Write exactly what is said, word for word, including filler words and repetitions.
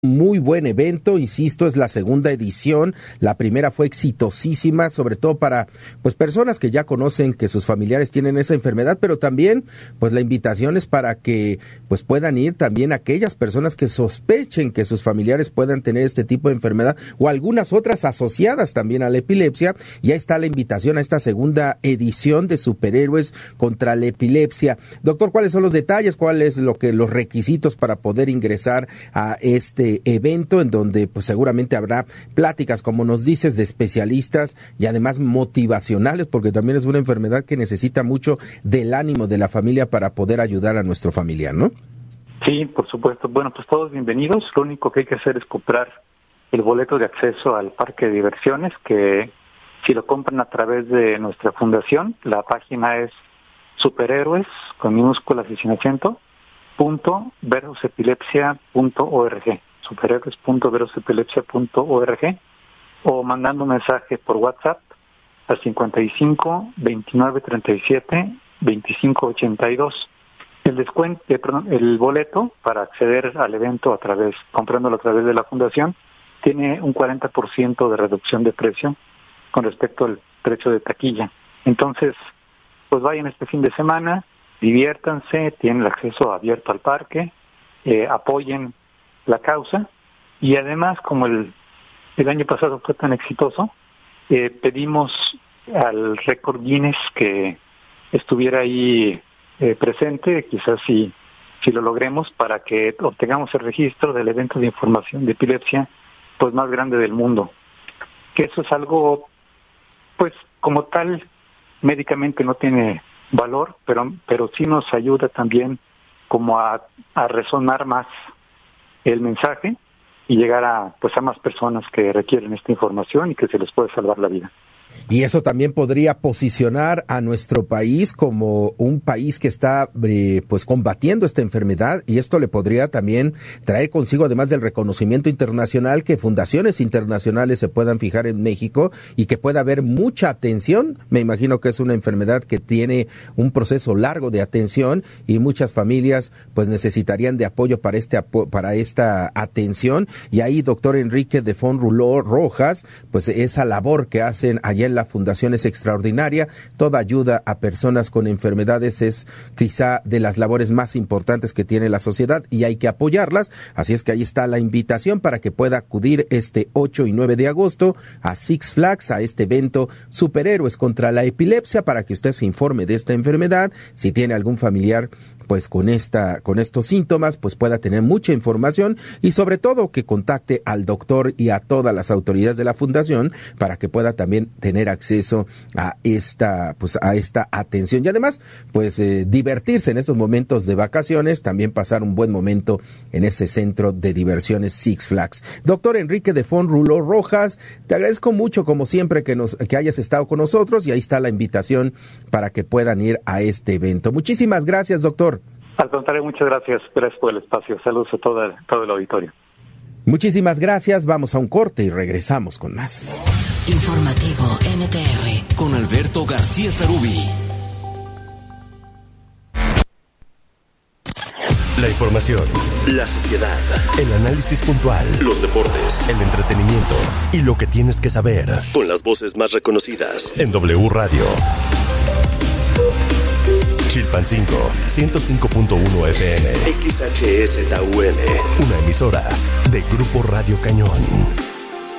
muy buen evento, insisto, es la segunda edición, la primera fue exitosísima, sobre todo para pues personas que ya conocen que sus familiares tienen esa enfermedad, pero también pues la invitación es para que pues puedan ir también aquellas personas que sospechen que sus familiares puedan tener este tipo de enfermedad o algunas otras asociadas también a la epilepsia. Ya está la invitación a esta segunda edición de Superhéroes contra la Epilepsia. Doctor, ¿cuáles son los detalles? ¿Cuáles lo que los requisitos para poder ingresar a este evento en donde pues seguramente habrá pláticas, como nos dices, de especialistas y además motivacionales, porque también es una enfermedad que necesita mucho del ánimo de la familia para poder ayudar a nuestro familiar, ¿no? Sí, por supuesto. Bueno, pues todos bienvenidos. Lo único que hay que hacer es comprar el boleto de acceso al parque de diversiones, que si lo compran a través de nuestra fundación, la página es superhéroes, con minúsculas y sin acento, punto verosepilepsia punto org. superhéroes punto verosepilepsia punto org, o mandando un mensaje por WhatsApp al cincuenta y cinco, veintinueve, treinta y siete, veinticinco, ochenta y dos. El descuento, eh, perdón, el boleto para acceder al evento a través, comprándolo a través de la fundación, tiene un cuarenta por ciento de reducción de precio con respecto al precio de taquilla. Entonces, pues vayan este fin de semana, diviértanse, tienen el acceso abierto al parque, eh, apoyen la causa, y además, como el, el año pasado fue tan exitoso, eh, pedimos al récord Guinness que estuviera ahí eh, presente, quizás si, si lo logremos, para que obtengamos el registro del evento de información de epilepsia pues más grande del mundo. Que eso es algo, pues como tal, médicamente no tiene valor, pero, pero sí nos ayuda también como a, a resonar más el mensaje y llegar a pues a más personas que requieren esta información y que se les puede salvar la vida. Y eso también podría posicionar a nuestro país como un país que está eh, pues combatiendo esta enfermedad, y esto le podría también traer consigo, además del reconocimiento internacional, que fundaciones internacionales se puedan fijar en México y que pueda haber mucha atención. Me imagino que es una enfermedad que tiene un proceso largo de atención y muchas familias pues necesitarían de apoyo para este apo- para esta atención, y ahí, doctor Enrique de Font Ruló Rojas, pues esa labor que hacen allá en la fundación es extraordinaria. Toda ayuda a personas con enfermedades es quizá de las labores más importantes que tiene la sociedad y hay que apoyarlas. Así es que ahí está la invitación para que pueda acudir este ocho y nueve de agosto a Six Flags, a este evento Superhéroes contra la Epilepsia, para que usted se informe de esta enfermedad. Si tiene algún familiar pues con esta con estos síntomas, pues pueda tener mucha información, y sobre todo que contacte al doctor y a todas las autoridades de la fundación para que pueda también tener acceso a esta pues a esta atención, y además pues eh, divertirse en estos momentos de vacaciones, también pasar un buen momento en ese centro de diversiones Six Flags. Doctor Enrique de Font Ruló Rojas, te agradezco mucho como siempre que nos que hayas estado con nosotros, y ahí está la invitación para que puedan ir a este evento. Muchísimas gracias, doctor. Al contrario, muchas gracias. Gracias por el espacio. Saludos a todo el, todo el auditorio. Muchísimas gracias. Vamos a un corte y regresamos con más. Informativo N T R con Alberto García Zarubi. La información, la sociedad, el análisis puntual, los deportes, el entretenimiento y lo que tienes que saber, con las voces más reconocidas en W Radio. Chilpancingo, ciento cinco punto uno F M, X H S T U M, una emisora de Grupo Radio Cañón.